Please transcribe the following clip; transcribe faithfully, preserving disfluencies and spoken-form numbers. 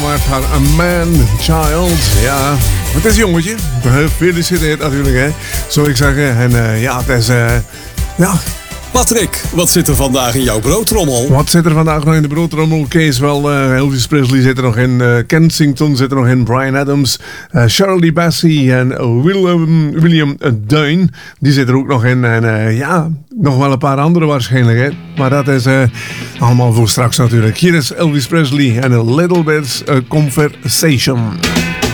gemaakt van A Man Child. Ja, het is een jongetje. Gefeliciteerd natuurlijk, hè. Zou ik zeggen. En uh, ja, het is... Uh, ja... Patrick, wat zit er vandaag in jouw broodtrommel? Wat zit er vandaag nog in de broodtrommel? Kees, wel, uh, Elvis Presley zit er nog in, uh, Kensington zit er nog in, Bryan Adams, uh, Shirley Bassey en uh, William, William Duin, die zit er ook nog in. En uh, ja, nog wel een paar andere waarschijnlijk, hè. Maar dat is uh, allemaal voor straks natuurlijk. Hier is Elvis Presley en A Little Bit uh, Conversation.